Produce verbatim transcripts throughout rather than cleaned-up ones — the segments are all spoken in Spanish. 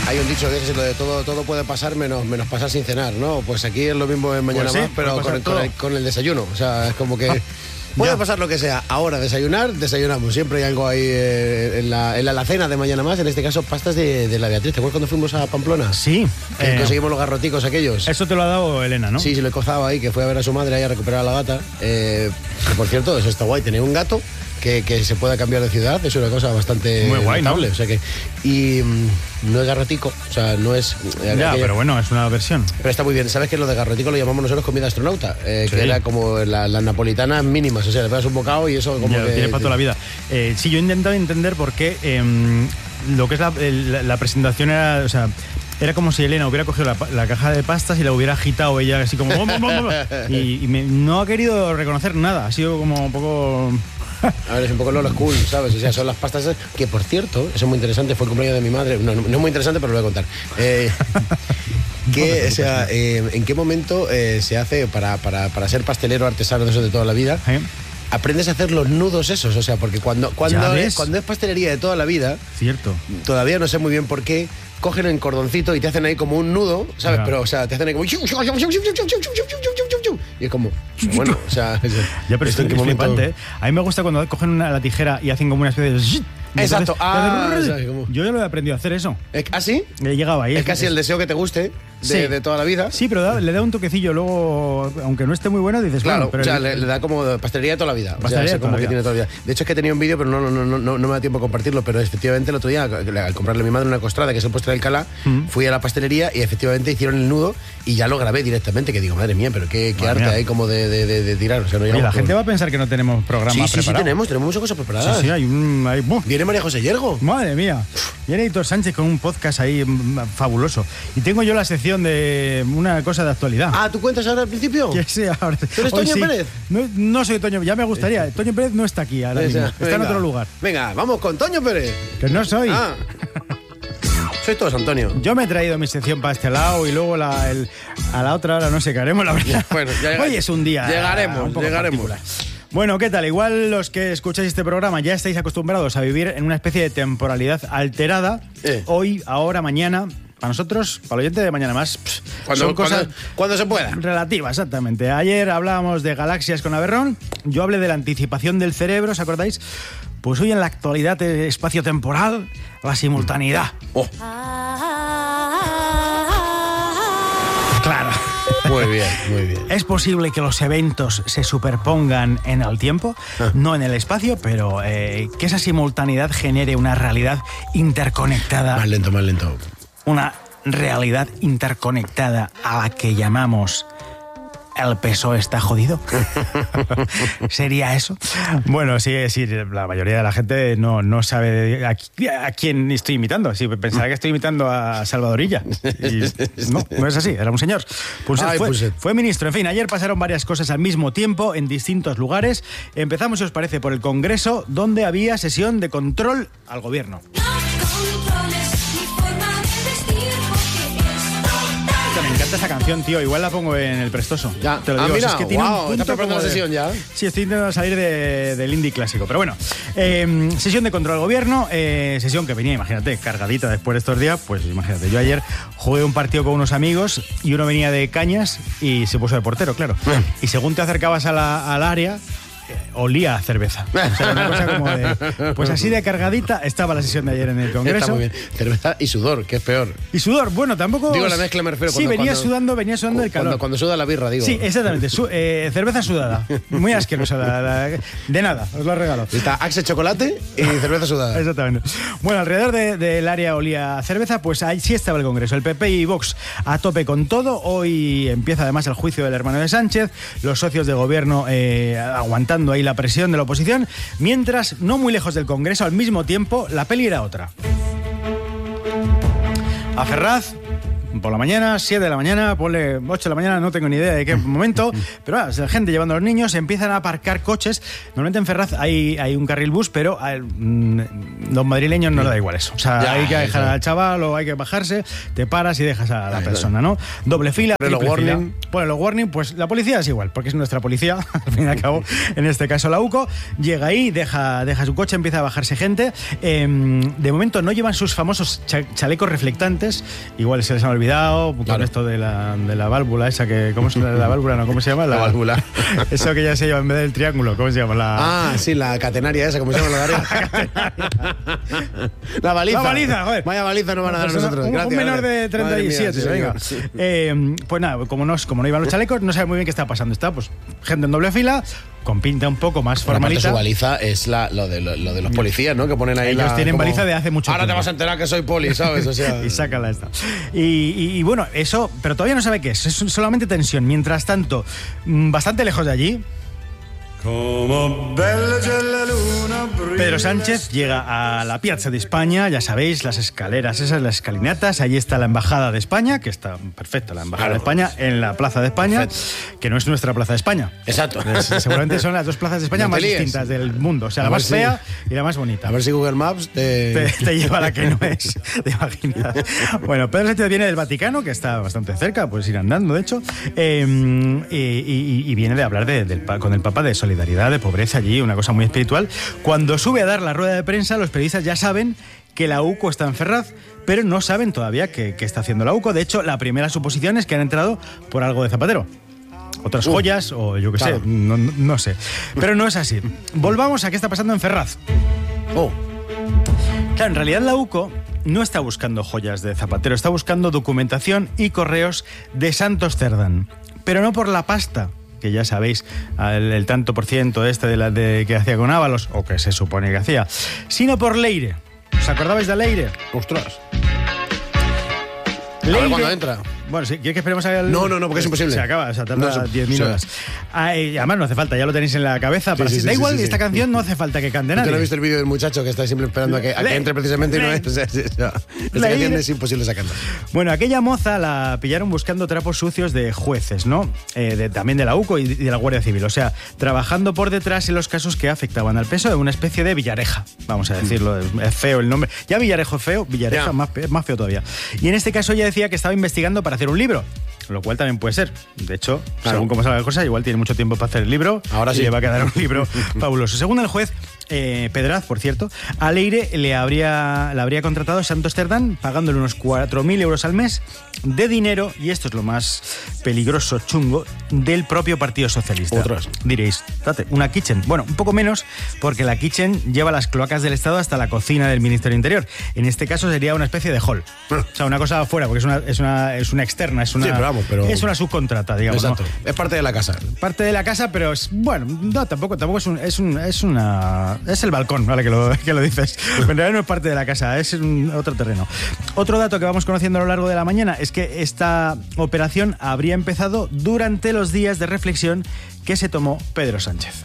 Hay un dicho que es lo de todo, todo puede pasar menos, menos pasar sin cenar, ¿no? Pues aquí es lo mismo en Mañana Pues sí, Más, pero con el, con, el, con el desayuno. O sea, es como que puede Ya. pasar lo que sea. Ahora desayunar, desayunamos. Siempre hay algo ahí eh, en, la, en la alacena de Mañana Más, en este caso pastas de, de la Beatriz. ¿Te acuerdas cuando fuimos a Pamplona? Sí. Que eh, conseguimos los garroticos aquellos. Eso te lo ha dado Elena, ¿no? Sí, se lo he cozado ahí, que fue a ver a su madre ahí a recuperar a la gata. Eh, que por cierto, eso está guay, tener un gato que, que se pueda cambiar de ciudad, es una cosa bastante Muy guay, notable. ¿no? O sea que, y mm, no es garrotico, o sea, no es... eh, Ya, aquella- pero bueno, es una versión. pero está muy bien. ¿Sabes que lo de garrotico lo llamamos nosotros comida astronauta? Eh, Sí. Que era como la- las napolitanas mínimas, o sea, le pegas un bocado y eso como Ya, que... tiene para toda la vida. Eh, sí, yo he intentado entender por qué em, lo que es la, el- la- la presentación era, o sea, era como si Elena hubiera cogido la, pa- la caja de pastas y la hubiera agitado ella así como... "Bom, bom, bom, bom". Y, y me- no ha querido reconocer nada, ha sido como un poco... A ver, es un poco Lola School, ¿sabes? O sea, son las pastas esas que, por cierto, eso es muy interesante, fue el cumpleaños de mi madre. No, no, no es muy interesante, pero lo voy a contar. Eh, que, o sea, eh, ¿en qué momento eh, se hace para, para, para ser pastelero artesano de eso de toda la vida? ¿Eh? Aprendes a hacer los nudos esos, o sea, porque cuando, ¿Ya cuando, ves? es, cuando es pastelería de toda la vida, Cierto. todavía no sé muy bien por qué, cogen el cordoncito y te hacen ahí como un nudo, ¿sabes? Ya. Pero, o sea, te hacen ahí como... Y es como, bueno, o sea... Ya, pero ¿esto esto en es qué momento? flipante, ¿eh? A mí me gusta cuando cogen una, la tijera y hacen como una especie de... zzzz, y Exacto. entonces- Ah, y hacen- ¿sabes cómo? Yo ya lo he aprendido a hacer eso. ¿Ah, sí? He llegado ahí. Es casi el deseo que te guste de, Sí. de toda la vida. Sí, pero da- le da un toquecillo luego, aunque no esté muy bueno, dices, Claro, bueno, pero o sea, el- le, le da como pastelería de toda la vida. O sea, Pastelería eso de toda como la que vida. tiene toda la vida. De hecho, es que tenía un vídeo, pero no, no, no, no, no me da tiempo a compartirlo. Pero efectivamente, el otro día, al comprarle a mi madre una costrada, que es el postre del Alcalá, Mm. fui a la pastelería y efectivamente hicieron el nudo y ya lo grabé directamente. Que digo, madre mía, pero qué, qué Madre arte mía. hay como de, de, de, de tirar. O sea, no Oye, llegamos la con- gente va a pensar que no tenemos programa Sí, sí, sí, preparado. tenemos, tenemos muchas cosas preparadas. Sí, sí, hay un... Hay, ¡buh! Viene María José Yergo. Madre mía. Viene Héctor Sánchez con un podcast ahí mm, fabuloso. Y tengo yo la sección de una cosa de actualidad. Ah, ¿tú cuentas ahora al principio? Que sí, ahora- ¿Tú eres hoy Toño sí. Pérez? No, no soy Toño, ya me gustaría. Toño Pérez no está aquí ahora O mismo. sea, Está en venga, otro lugar. Venga, vamos con Toño Pérez. Que no soy. Ah. Soy todos, Antonio. Yo me he traído mi sección para este lado y luego la, el- a la otra hora no sé qué haremos, la verdad. Bueno, ya- Hoy es un día. llegaremos, un poco llegaremos. particular. Bueno, ¿qué tal? Igual los que escucháis este programa ya estáis acostumbrados a vivir en una especie de temporalidad alterada. Eh. Hoy, ahora, mañana. Para nosotros, para el oyente de Mañana Más, pff, Cuando, son cosas cuando, cuando se pueda. relativas, exactamente. Ayer hablábamos de galaxias con Averrón, yo hablé de la anticipación del cerebro, ¿os acordáis? Pues hoy en la actualidad eh, espacio-temporal, la simultaneidad. Oh, Claro. muy bien, muy bien. ¿Es posible que los eventos se superpongan en el tiempo? No en el espacio, pero eh, que esa simultaneidad genere una realidad interconectada. Más lento, más lento. Una realidad interconectada a la que llamamos el P S O E está jodido. ¿Sería eso? Bueno, sí, sí, la mayoría de la gente no, no sabe a, qui- a quién estoy imitando. Sí, pensará que estoy imitando a Salvadorilla. Y no, no es así, era un señor. Punset Ay, fue, Punset. fue ministro. En fin, ayer pasaron varias cosas al mismo tiempo en distintos lugares. Empezamos, si os parece, por el Congreso, donde había sesión de control al gobierno. Me encanta esta canción, tío. Igual la pongo en el prestoso. Ya. Te lo Ah, digo. mira, es que tiene un guau, punto ¿estás preparando como la de- sesión ya? Sí, estoy intentando salir de- del indie clásico. Pero bueno, eh, sesión de control al gobierno. eh, sesión que venía, imagínate, cargadita después de estos días. Pues imagínate, yo ayer jugué un partido con unos amigos y uno venía de Cañas y se puso de portero, claro. Y según te acercabas a la- al área, eh, olía a cerveza. O sea, una cosa como de... Pues así de cargadita estaba la sesión de ayer en el Congreso. Está muy bien. Cerveza y sudor, que es peor. Y sudor, bueno, tampoco... Digo la mezcla, me refiero. Sí, cuando- venía cuando- sudando, venía sudando el calor. Cuando, cuando suda la birra, digo. Sí, exactamente. Su- eh, cerveza sudada. Muy asquerosa. la- la- de nada, os lo regalo. Está Axe chocolate y cerveza sudada. Exactamente. Bueno, alrededor de- del área olía a cerveza, pues ahí sí estaba el Congreso. El P P y Vox a tope con todo. Hoy empieza además el juicio del hermano de Sánchez. Los socios de gobierno eh, aguantando ahí la presión de la oposición. Mientras, no muy lejos del Congreso, al mismo tiempo, la peli era otra. A Ferraz, por la mañana, siete de la mañana, ponle ocho de la mañana, no tengo ni idea de qué momento, pero ah, la gente llevando a los niños, empiezan a aparcar coches. Normalmente en Ferraz hay, hay un carril bus, pero a mmm, los madrileños no le da igual eso. O sea, ya, hay que dejar eso. Al chaval o hay que bajarse, te paras y dejas a la Ay, persona, ¿no? Doble fila, pero los warning. Bueno, los warning, pues la policía es igual, porque es nuestra policía, al fin y al cabo, en este caso la UCO, llega ahí, deja, deja su coche, empieza a bajarse gente. Eh, de momento no llevan sus famosos chalecos reflectantes, igual se les ha olvidado, con claro. esto de la, de la válvula esa que, ¿cómo se llama? La válvula, no, ¿cómo se llama? La, la válvula. Eso que ya se lleva en vez del triángulo, ¿cómo se llama? La... Ah, sí, la catenaria esa, ¿cómo se llama? La, la baliza. La baliza, joder. Vaya baliza nos van a dar a nosotros. Un, Gracias, un menor gracias. de treinta y siete, mía, venga. Sí, sí. Eh, pues nada, como no, como no iban los chalecos, no sabe muy bien qué está pasando. Está, pues, gente en doble fila, con pinta un poco más formalita. Su baliza es la, lo, de, lo, lo de los policías, ¿no? Que ponen ahí Ellos la, tienen como, baliza de hace mucho ahora tiempo. Ahora te vas a enterar que soy poli, ¿sabes? O sea... y sácala esta. Y, y, y bueno, eso, pero todavía no sabe qué es. Es solamente tensión. Mientras tanto, bastante lejos de allí, Pedro Sánchez llega a la Piazza de España, ya sabéis, las escaleras esas, las escalinatas, allí está la Embajada de España, que está perfecta, la Embajada claro. de España en la Plaza de España, perfecto. Que no es nuestra Plaza de España. Exacto. Es, seguramente son las dos plazas de España no más distintas del mundo, o sea, la más si, fea y la más bonita. A ver si Google Maps te... Te, te lleva a la que no es, te imaginas. Bueno, Pedro Sánchez viene del Vaticano, que está bastante cerca, puedes ir andando, de hecho, eh, y, y, y viene de hablar de, del, con el Papa de solidaridad, de pobreza allí, una cosa muy espiritual. Cuando sube a dar la rueda de prensa, los periodistas ya saben que la UCO está en Ferraz, pero no saben todavía qué, qué está haciendo la UCO. De hecho, la primera suposición es que han entrado por algo de Zapatero. Otras uh, joyas, o yo qué claro. sé, no, no, no sé. Pero no es así. Volvamos a qué está pasando en Ferraz. Oh. Claro, en realidad la UCO no está buscando joyas de Zapatero, está buscando documentación y correos de Santos Cerdán. Pero no por la pasta, que ya sabéis, el, el tanto por ciento este de la de, que hacía con Ábalos, o que se supone que hacía, sino por Leire. ¿Os acordabais de Leire? ¡Ostras! Leire, a ver cuándo entra. Bueno, ¿sí? ¿Quieres que esperemos a el... No, no, no, porque es imposible. Se acaba, o sea, tarda diez minutos. Sí. Ah, además no hace falta, ya lo tenéis en la cabeza. Para sí, sí, sí, da igual, sí, sí, esta sí. canción no hace falta que cante nadie. ¿Tú no has visto el vídeo del muchacho que está siempre esperando a que, a que entre precisamente y no es? O sea, esa canción es imposible sacarla. Bueno, aquella moza la pillaron buscando trapos sucios de jueces, ¿no? Eh, de, también de la UCO y de la Guardia Civil. O sea, trabajando por detrás en los casos que afectaban al P S O E, una especie de Villareja, vamos a decirlo. Mm. Es feo el nombre. Ya Villarejo es feo, Villareja más, más feo todavía. Y en este caso ella decía que estaba investigando para hacer un libro. Lo cual también puede ser. De hecho, claro. según cómo salga la cosa, igual tiene mucho tiempo para hacer el libro. Ahora sí. Y le va a quedar un libro fabuloso. Según el juez, eh, Pedraz, por cierto, a Leire le habría, le habría contratado Santos Cerdán pagándole unos cuatro mil euros al mes de dinero, y esto es lo más peligroso, chungo, del propio Partido Socialista. Otras. Diréis, date, una kitchen. Bueno, un poco menos, porque la kitchen lleva las cloacas del Estado hasta la cocina del Ministerio del Interior. En este caso sería una especie de hall. O sea, una cosa afuera, porque es una, es una, es una externa, es una, sí, pero vamos, pero... es una subcontrata, digamos. Exacto. ¿no? Es parte de la casa. Parte de la casa, pero es, bueno, no, tampoco, tampoco es un, es un, es una, es el balcón, vale, que lo, que lo dices. En realidad no es parte de la casa, es un, otro terreno. Otro dato que vamos conociendo a lo largo de la mañana es que esta operación habría empezado durante los días de reflexión que se tomó Pedro Sánchez.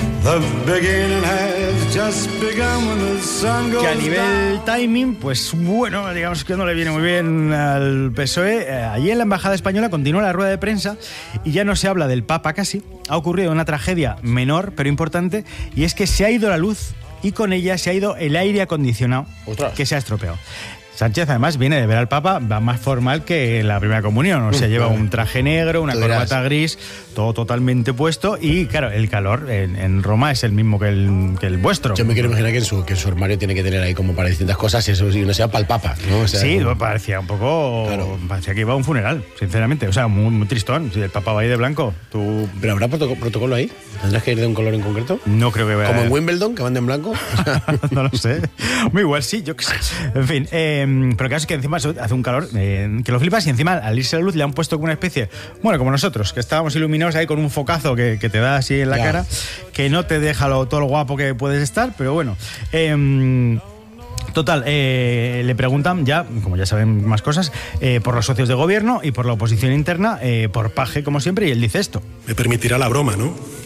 Que a nivel timing, pues bueno, digamos que no le viene muy bien al P S O E. Allí en la Embajada Española continúa la rueda de prensa y ya no se habla del Papa casi. Ha ocurrido una tragedia menor pero importante, y es que se ha ido la luz y con ella se ha ido el aire acondicionado. ¡Ostras! Que se ha estropeado. Sánchez además viene de ver al Papa, va más formal que la primera comunión, o sea, lleva un traje negro, una corbata gris, todo totalmente puesto, y claro, el calor en, en Roma es el mismo que el, que el vuestro. Yo me quiero imaginar que en, su, que en su armario tiene que tener ahí como para distintas cosas y eso y no sea para el Papa, ¿no? O sea, sí, como... parecía un poco, claro. parecía que iba a un funeral, sinceramente, o sea, muy, muy tristón, si el Papa va ahí de blanco, tú... ¿Pero habrá protoc- protocolo ahí? ¿Tendrás que ir de un color en concreto? No creo que vaya... ¿Como en Wimbledon, que van de en blanco? No lo sé, muy igual sí, yo qué sé. En fin, eh, pero claro, es que encima hace un calor eh, que lo flipas, y encima al irse la luz le han puesto como una especie, bueno, como nosotros, que estábamos iluminados ahí con un focazo que, que te da así en la ya. cara, que no te deja lo, todo lo guapo que puedes estar, pero bueno. Eh, Total, eh, le preguntan ya, como ya saben más cosas, eh, por los socios de gobierno y por la oposición interna, eh, por Paje, como siempre, y él dice esto. Me permitirá la broma, ¿no?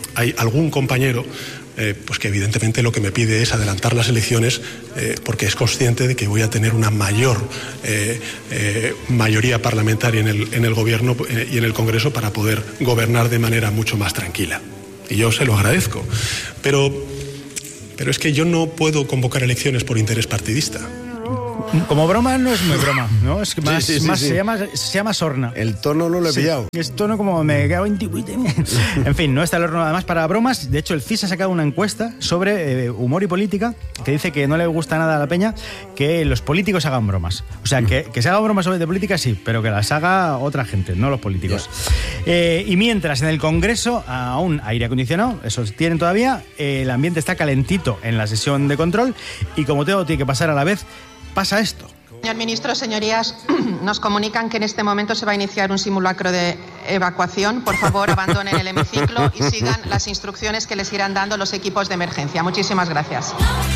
hay algún compañero eh, pues que evidentemente lo que me pide es adelantar las elecciones eh, porque es consciente de que voy a tener una mayor eh, eh, mayoría parlamentaria en el, en el Gobierno eh, y en el Congreso para poder gobernar de manera mucho más tranquila. Y yo se lo agradezco. Pero, pero es que yo no puedo convocar elecciones por interés partidista. Como broma no es muy broma, ¿no? Es que más, Sí, sí, sí, más sí. Se llama se llama sorna. El tono no lo he Sí, pillado. es tono como me cago en ti. En fin, no está el horno además para bromas. De hecho, el C I S ha sacado una encuesta sobre eh, humor y política que dice que no le gusta nada a la peña que los políticos hagan bromas. O sea, que, que se hagan bromas sobre de política sí, pero que las haga otra gente, no los políticos. Eh, y mientras en el Congreso aún aire acondicionado, eso tienen todavía, eh, el ambiente está calentito en la sesión de control y como todo tiene que pasar a la vez, pasa esto. Señor ministro, señorías, nos comunican que en este momento se va a iniciar un simulacro de evacuación. Por favor, abandonen el hemiciclo y sigan las instrucciones que les irán dando los equipos de emergencia. Muchísimas gracias.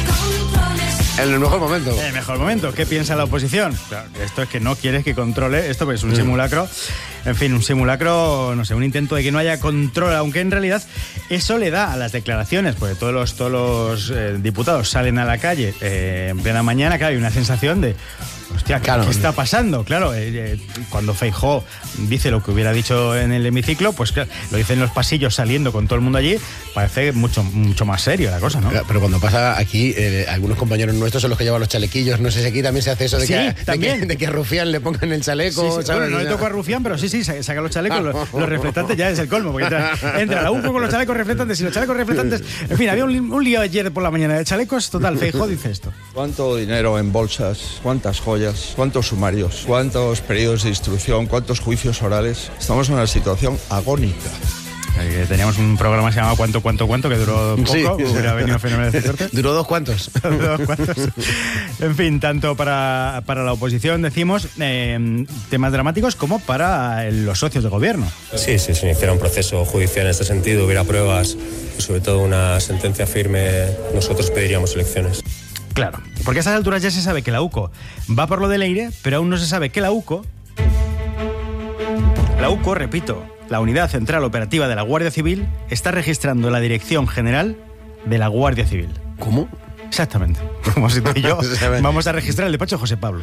En el mejor momento. En el mejor momento. ¿Qué piensa la oposición? Claro, esto es que no quieres que controle esto, pues es un Mm. simulacro. En fin, un simulacro, no sé, un intento de que no haya control, aunque en realidad eso le da a las declaraciones, porque todos los, todos los eh, diputados salen a la calle eh, en plena mañana, claro, hay una sensación de, hostia, ¿qué, Claro. ¿qué está pasando? Claro, eh, eh, cuando Feijóo dice lo que hubiera dicho en el hemiciclo, pues claro, lo dice en los pasillos saliendo con todo el mundo allí, parece mucho, mucho más serio la cosa, ¿no? Pero cuando pasa aquí, eh, algunos compañeros nuestros son los que llevan los chalequillos. No sé si aquí también se hace eso de, Sí, que, de, también. que, de que a Rufián le pongan el chaleco. Sí, sí. ¿sabes? Bueno, no le tocó a Rufián, pero sí, sí, saca los chalecos, los, los reflectantes ya es el colmo, porque entra, entra la U C O con los chalecos reflectantes y los chalecos reflectantes. En fin, había un, un lío ayer por la mañana de chalecos, total, Feijóo dice esto. ¿Cuánto dinero en bolsas? ¿Cuántas joyas? ¿Cuántos sumarios? ¿Cuántos periodos de instrucción? ¿Cuántos juicios orales? Estamos en una situación agónica. Eh, teníamos un programa que se llamaba Cuánto, Cuánto, Cuánto, que duró poco, Sí. hubiera venido fenómeno de suerte. Duró dos cuantos. Dos cuantos. En fin, tanto para, para la oposición, decimos, eh, temas dramáticos como para los socios de gobierno. Sí, si se iniciara un proceso judicial en este sentido, hubiera pruebas, sobre todo una sentencia firme, nosotros pediríamos elecciones. Claro, porque a estas alturas ya se sabe que la U C O va por lo de Leire, pero aún no se sabe que la U C O, la U C O, repito, la Unidad Central Operativa de la Guardia Civil, está registrando la Dirección General de la Guardia Civil. ¿Cómo? Exactamente. Como si tú y yo vamos a registrar el despacho de José Pablo.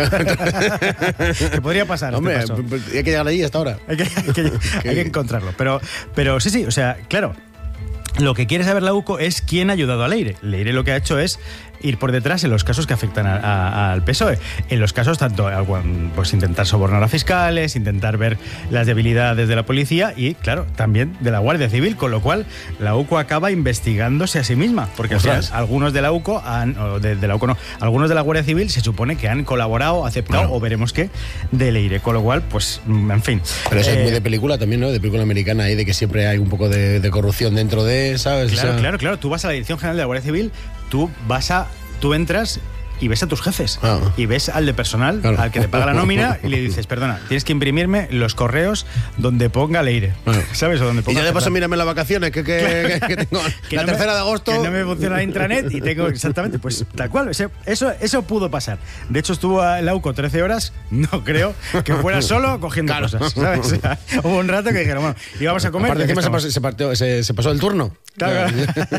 Que podría pasar. Hombre, este paso. hay que llegar allí hasta ahora. Hay que, hay que- hay que encontrarlo. Pero, pero sí, sí, o sea, claro. Lo que quiere saber la U C O es quién ha ayudado a Leire. Leire lo que ha hecho es ir por detrás en los casos que afectan a- a- al P S O E. En los casos tanto, eh, pues intentar sobornar a fiscales, intentar ver las debilidades de la policía y, claro, también de la Guardia Civil, con lo cual la U C O acaba investigándose a sí misma, porque al final, Ostras. algunos de la U C O han, o de, de la U C O no, algunos de la Guardia Civil se supone que han colaborado, aceptado Claro. o veremos qué de Leire, con lo cual, pues, mm, en fin. Pero eso Eh, es muy de película también, ¿no? De película americana ahí, de que siempre hay un poco de, de corrupción dentro de, ¿sabes? O Claro, sea, claro, claro. Tú vas a la Dirección General de la Guardia Civil, tú vas a, tú entras y ves a tus jefes Ah. y ves al de personal, Claro. al que te paga la nómina y le dices, perdona, tienes que imprimirme los correos donde ponga Leire, Claro. ¿sabes? O donde Y ponga ya de paso César. mírame las vacaciones, que, que, que- que tengo Que la no me- tercera de agosto. Que no me funciona la intranet y tengo exactamente, pues tal cual. Ese- Eso, eso pudo pasar. De hecho, estuvo el A U C O trece horas, no creo que fuera solo cogiendo Claro. cosas, ¿sabes? O sea, hubo un rato que dijeron, bueno, íbamos a comer. Aparte, ya que encima se estamos. pasó, se, partió- se- se pasó el turno. Claro.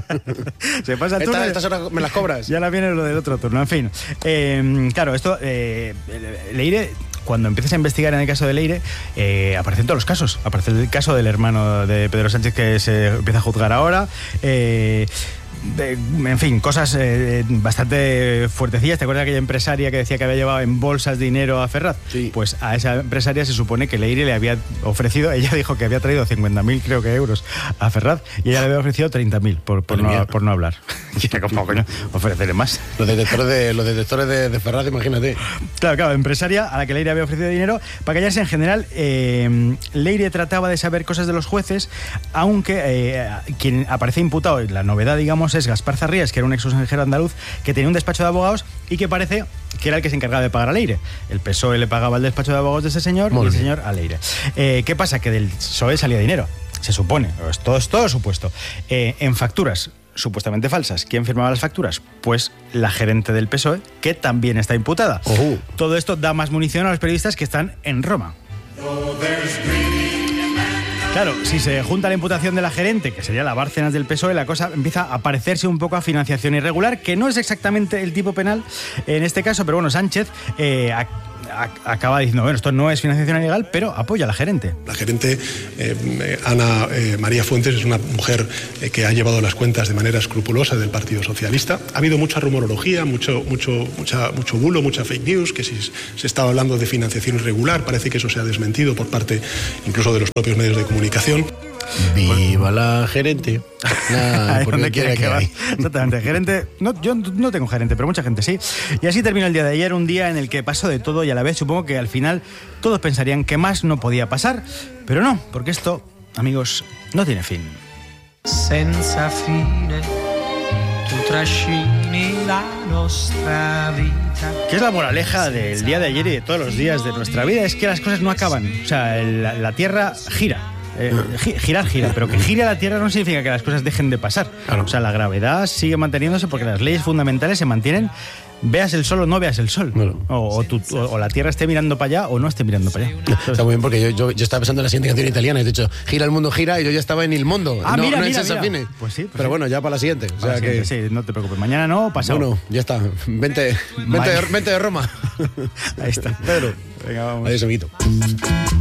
Se pasa el turno. Esta- estas horas me las cobras. Ya la viene lo del otro turno, en fin. Eh, claro, esto, eh, Leire, cuando empiezas a investigar en el caso de Leire, eh, aparecen todos los casos. Aparece el caso del hermano de Pedro Sánchez que se empieza a juzgar ahora. Eh, de- en fin, cosas eh, bastante fuertecillas. ¿Te acuerdas de aquella empresaria que decía que había llevado en bolsas dinero a Ferraz? Sí. Pues a esa empresaria se supone que Leire le había ofrecido, ella dijo que había traído cincuenta mil, creo que euros a Ferraz, y ella le había ofrecido treinta mil por, por, Madre mía. no, por no hablar. Y era como, coño, ofrecerle más. Los detectores de, los detectores de, de Ferraz, imagínate. Claro, claro, empresaria a la que Leire había ofrecido dinero para callarse. En general, eh, Leire trataba de saber cosas de los jueces, aunque eh, quien aparece imputado, la novedad, digamos, es Gaspar Zarrías, que era un ex consejero andaluz que tenía un despacho de abogados y que parece que era el que se encargaba de pagar a Leire. El P S O E le pagaba el despacho de abogados de ese señor Muy y el bien. señor a Leire. Eh, ¿Qué pasa? Que del P S O E salía dinero, se supone, es todo, es todo supuesto, eh, en facturas supuestamente falsas. ¿Quién firmaba las facturas? Pues la gerente del P S O E, que también está imputada. Ojú. Todo esto da más munición a los periodistas que están en Roma. Claro, si se junta la imputación de la gerente, que sería la Bárcenas del P S O E, la cosa empieza a parecerse un poco a financiación irregular, que no es exactamente el tipo penal en este caso, pero bueno, Sánchez eh, a, a, acaba diciendo, bueno, esto no es financiación ilegal, pero apoya a la gerente. La gerente, eh, Ana eh, María Fuentes, es una mujer eh, que ha llevado las cuentas de manera escrupulosa del Partido Socialista. Ha habido mucha rumorología, mucho, mucho, mucha, mucho bulo, mucha fake news, que si se estaba hablando de financiación irregular, parece que eso se ha desmentido por parte incluso de los propios medios de comunicación. Viva la gerente. Nah, Ahí porque donde quiera quiera que que va. hay. Exactamente, gerente. No, yo no tengo gerente, pero mucha gente sí. Y así terminó el día de ayer, un día en el que pasó de todo y a la vez supongo que al final todos pensarían que más no podía pasar, pero no, porque esto, amigos, no tiene fin. Senza fine, tu trascini la nostra vita. ¿Qué es la moraleja del día de ayer y de todos los días de nuestra vida? Es que las cosas no acaban. O sea, el- la, la Tierra gira. Eh, gi- girar gira, pero que gire la Tierra no significa que las cosas dejen de pasar. Claro. O sea, la gravedad sigue manteniéndose porque las leyes fundamentales se mantienen, veas el sol o no veas el sol. Claro. O, o, tu- o- o la Tierra esté mirando para allá o no esté mirando para allá. Está muy bien porque yo, yo, yo estaba pensando en la siguiente canción italiana y de hecho, gira el mundo, gira, y yo ya estaba en Il Mondo. Ah, no, mira, no mira, en Senza mira. Fine. Pues sí, pues Pero sí. bueno, ya para la siguiente. O sea Para que, siempre, sí, no te preocupes. Mañana no, pasado. bueno, ya está. Vente, vente, de, vente de Roma. Ahí está. Pedro. Venga, vamos. Adiós, amiguito.